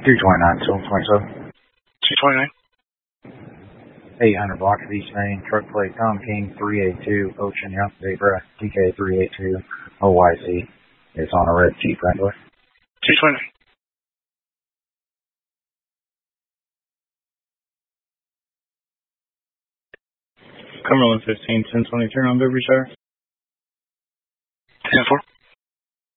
229, 27. 229. 800 block of East Main, truck plate Tom King 382, Ocean Young Zebra, TK 382, OYC. It's on a red Jeep Wrangler. 229. Cumberland 15, 1023 on Beverly Shire. 10-4.